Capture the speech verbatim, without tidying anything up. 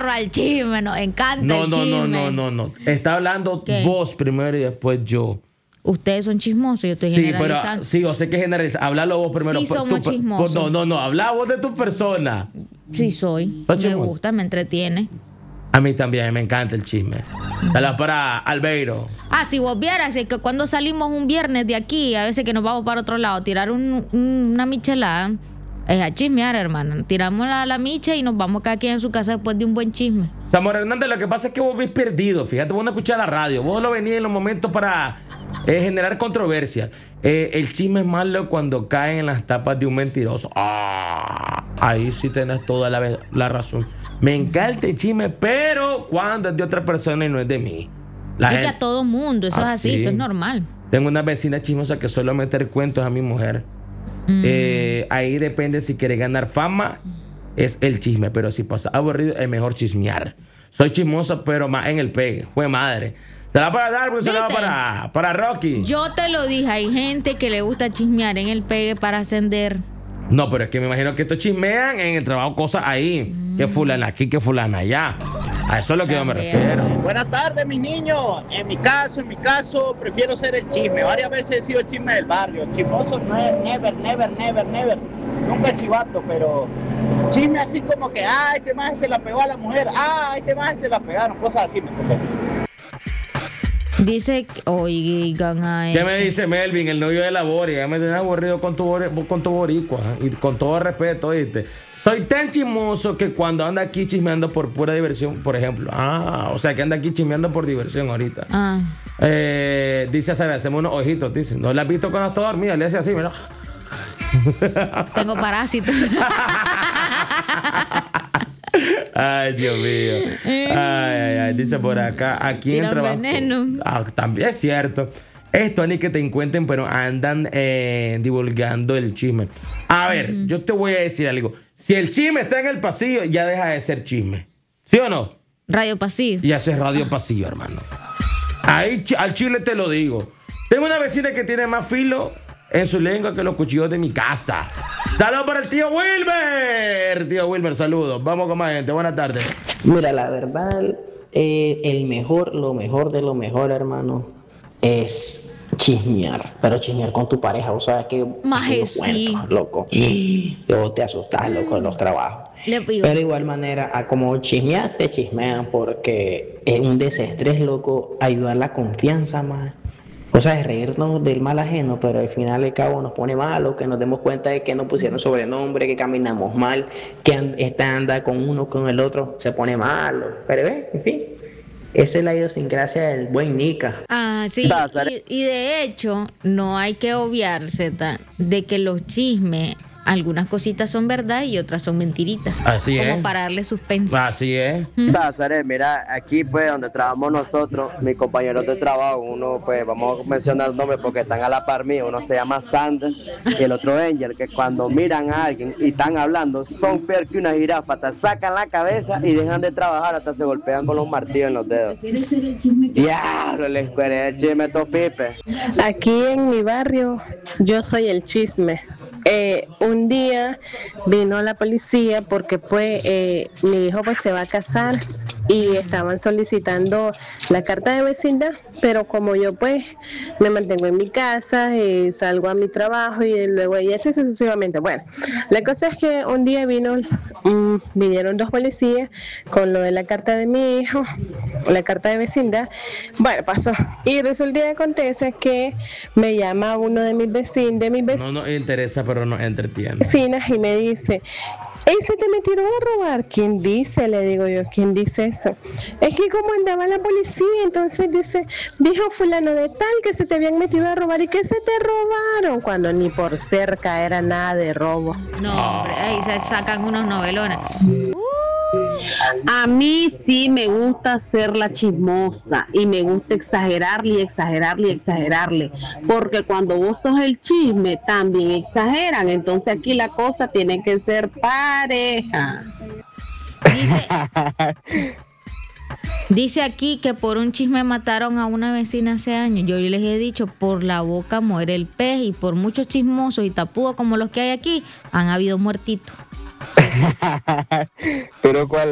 perro al chisme, nos encanta No, el no, chisme. no, no, no, no. Está hablando ¿Qué? vos primero y después yo. Ustedes son chismosos, yo estoy Sí, generalizando. pero sí, yo sé que generaliza. Háblalo vos primero. Sí, Por- somos tú- por- chismosos. No, no, no. Habla vos de tu persona. Sí soy. ¿Sos Me chismoso? gusta, me entretiene. A mí también me encanta el chisme. Saludos para Albeiro. Ah, si vos vieras, es que cuando salimos un viernes de aquí, a veces que nos vamos para otro lado, tirar un- un- una michelada, es a chismear, hermano. Tiramos la, la micha y nos vamos cada quien en su casa después de un buen chisme. Samuel Hernández, lo que pasa es que vos ves perdido. Fíjate, vos no escuchás la radio. Vos lo venís en los momentos para eh, generar controversia. Eh, el chisme es malo cuando cae en las tapas de un mentiroso. Ah, ahí sí tenés toda la, la razón. Me encanta el chisme, pero cuando es de otra persona y no es de mí. La Es que gente- a todo mundo, eso Ah, es así, sí. eso es normal. Tengo una vecina chismosa que suele meter cuentos a mi mujer. Mm. Eh, ahí depende si quiere ganar fama, es el chisme. Pero si pasa aburrido, es mejor chismear. Soy chismosa, pero más en el pegue. Fue madre. Se la va para dar, un saludo ¿Viste? para, para Rocky. Yo te lo dije, hay gente que le gusta chismear en el pegue para ascender. No, pero es que me imagino que estos chismean en el trabajo cosas ahí. Que fulana aquí, que fulana allá. A eso es lo que yo me También. refiero. Buenas tardes, mis niños. En mi caso, en mi caso, prefiero ser el chisme. Varias veces he sido el chisme del barrio. Chismoso no es never, never, never, never. Nunca chivato, pero chisme así como que, ah, este maje se la pegó a la mujer, ah, este maje se la pegaron, cosas así, ¿me entiendes? Dice, que- oigan, ay. ¿Qué me dice Melvin, el novio de la Bori? Ya me tenés aburrido con tu, bori- con tu boricua. ¿eh? Y con todo respeto, ¿viste? Soy tan chismoso que cuando anda aquí chismeando por pura diversión, por ejemplo. Ah, o sea que anda aquí chismeando por diversión ahorita. Ah, Eh, dice Sara, hacemos unos ojitos, dice. ¿No la has visto cuando está dormida? Le hace así, mira. tengo parásitos. Ay, Dios mío. Ay, ay, ay. Dice por acá, aquí en el Tiran trabajo. veneno. Ah, también es cierto. Esto ni que te encuentren, pero andan eh, divulgando el chisme. A ver, yo te voy a decir algo. Si el chisme está en el pasillo, ya deja de ser chisme. ¿Sí o no? Radio Pasivo. Y eso es radio pasillo, hermano. Ahí chi- al chile te lo digo. Tengo una vecina que tiene más filo en su lengua que los cuchillos de mi casa. Saludos para el tío Wilmer. Tío Wilmer, saludos. Vamos con más gente. Buenas tardes. Mira, la verdad, eh, el mejor, lo mejor de lo mejor, hermano, es chismear. Pero chismear con tu pareja, o sea, que... Maje, que los sí. cuentos, loco. Y vos te asustás, loco, en los trabajos. Le pido. Pero de igual manera, a como chismear, te chismean porque es un desestrés, loco, ayudar la confianza más. O sea, es reírnos del mal ajeno, pero al final al cabo nos pone malo, que nos demos cuenta de que nos pusieron sobrenombre, que caminamos mal, que and- esta anda con uno, con el otro, se pone malo. Pero ve, en fin, esa es la idiosincrasia del buen Nica. Ah, sí. Y, y de hecho, no hay que obviarse ta- de que los chismes, algunas cositas son verdad y otras son mentiritas. Así como es. para darle suspenso. Así es. Nazaret, mira, aquí pues donde trabajamos nosotros, mis compañeros de trabajo, uno pues vamos a mencionar nombres porque están a la par mía, uno se llama Sander y el otro Angel, que cuando miran a alguien y están hablando, son peor que una jirafa, te sacan la cabeza y dejan de trabajar, hasta se golpean con los martillos en los dedos. Diablo, la escuela el chisme topipe. Aquí en mi barrio yo soy el chisme. Eh, un día vino la policía porque pues eh, mi hijo pues se va a casar y estaban solicitando la carta de vecindad, pero como yo pues me mantengo en mi casa y salgo a mi trabajo y luego y así sucesivamente. Bueno, la cosa es que un día vino mm, vinieron dos policías con lo de la carta de mi hijo, la carta de vecindad. Bueno, pasó y resulta y acontece que me llama uno de mis vecinos, de mis vecinos No nos interesa, pero nos entretiene. vecinas y me dice, ¿ese te metieron a robar? ¿Quién dice? Le digo yo, ¿quién dice eso? Es que como andaba la policía, entonces dice, dijo fulano de tal que se te habían metido a robar y que se te robaron, cuando ni por cerca era nada de robo. No, hombre, ahí se sacan unos novelones. A mí sí me gusta ser la chismosa y me gusta exagerarle y exagerarle y exagerarle, porque cuando vos sos el chisme también exageran, entonces aquí la cosa tiene que ser pareja. Dice, dice aquí que por un chisme mataron a una vecina hace años. Yo les he dicho, por la boca muere el pez y por muchos chismosos y tapudos como los que hay aquí, han habido muertitos. Pero ¿cuál